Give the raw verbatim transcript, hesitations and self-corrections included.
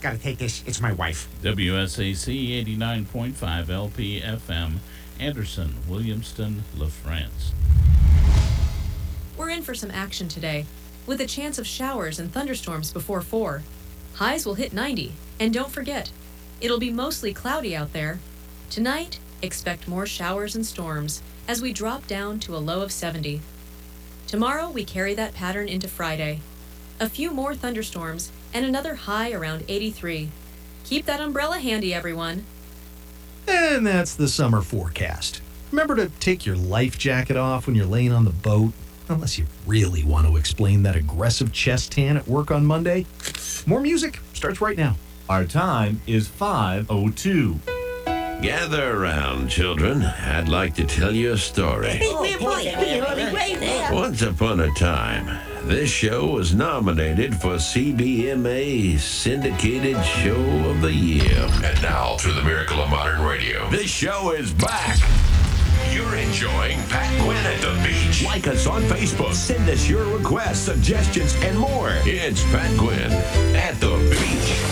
Gotta take this. It's my wife. W S A C eighty-nine point five L P F M, Anderson, Williamston, LaFrance. We're in for some action today, with a chance of showers and thunderstorms before four. Highs will hit ninety, and don't forget, it'll be mostly cloudy out there. Tonight, expect more showers and storms as we drop down to a low of seventy. Tomorrow, we carry that pattern into Friday. A few more thunderstorms and another high around eighty-three. Keep that umbrella handy, everyone. And that's the summer forecast. Remember to take your life jacket off when you're laying on the boat, unless you really want to explain that aggressive chest tan at work on Monday. More music starts right now. Our time is five oh two. Gather around, children. I'd like to tell you a story. Once upon a time, this show was nominated for C B M A Syndicated Show of the Year. And now, through the miracle of modern radio, this show is back. You're enjoying Pat Quinn at the Beach. Like us on Facebook. Send us your requests, suggestions, and more. It's Pat Quinn at the Beach.